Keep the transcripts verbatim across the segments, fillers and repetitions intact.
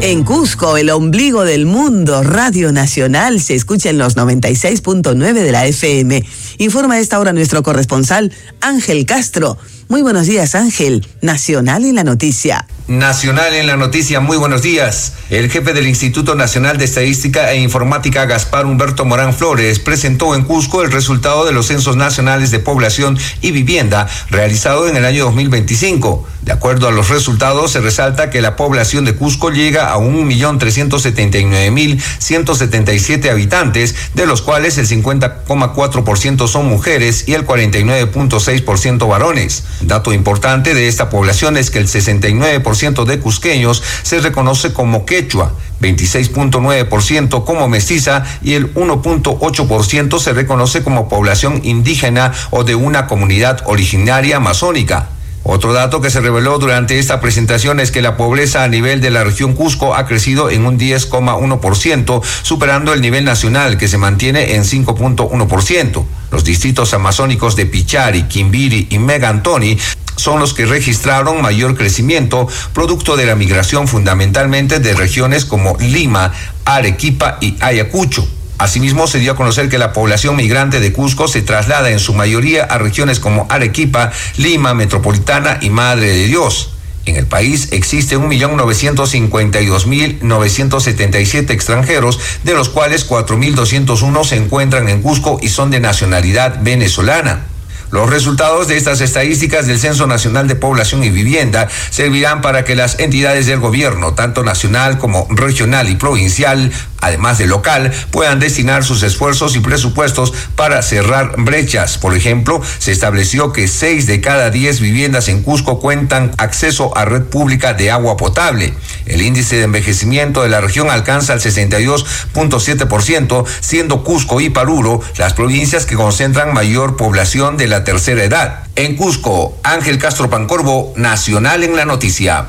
En Cusco, el ombligo del mundo, Radio Nacional se escucha en los noventa y seis punto nueve de la F M. Informa a esta hora nuestro corresponsal Ángel Castro. Muy buenos días, Ángel. Nacional en la noticia. Nacional en la noticia, muy buenos días. El jefe del Instituto Nacional de Estadística e Informática, Gaspar Humberto Morán Flores, presentó en Cusco el resultado de los censos nacionales de población y vivienda realizado en el año dos mil veinticinco. De acuerdo a los resultados, se resalta que la población de Cusco llega a un millón trescientos setenta y nueve mil ciento setenta y siete habitantes, de los cuales el cincuenta coma cuatro por ciento son mujeres y el cuarenta y nueve punto seis por ciento varones. Dato importante de esta población es que el sesenta y nueve por ciento de cusqueños se reconoce como quechua, veintiséis punto nueve por ciento como mestiza y el uno punto ocho por ciento se reconoce como población indígena o de una comunidad originaria amazónica. Otro dato que se reveló durante esta presentación es que la pobreza a nivel de la región Cusco ha crecido en un diez coma uno por ciento, superando el nivel nacional que se mantiene en cinco punto uno por ciento. Los distritos amazónicos de Pichari, Quimbiri y Megantoni son los que registraron mayor crecimiento, producto de la migración fundamentalmente de regiones como Lima, Arequipa y Ayacucho. Asimismo, se dio a conocer que la población migrante de Cusco se traslada en su mayoría a regiones como Arequipa, Lima, Metropolitana y Madre de Dios. En el país existe un millón novecientos cincuenta y dos mil novecientos setenta y siete extranjeros, de los cuales cuatro mil doscientos uno se encuentran en Cusco y son de nacionalidad venezolana. Los resultados de estas estadísticas del Censo Nacional de Población y Vivienda servirán para que las entidades del gobierno, tanto nacional como regional y provincial, además de local, puedan destinar sus esfuerzos y presupuestos para cerrar brechas. Por ejemplo, se estableció que seis de cada diez viviendas en Cusco cuentan acceso a red pública de agua potable. El índice de envejecimiento de la región alcanza el sesenta y dos punto siete por ciento, siendo Cusco y Paruro las provincias que concentran mayor población de la tercera edad. En Cusco, Ángel Castro Pancorbo, Nacional en la noticia.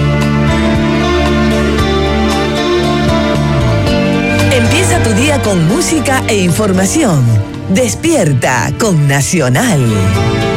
Empieza tu día con música e información. Despierta con Nacional.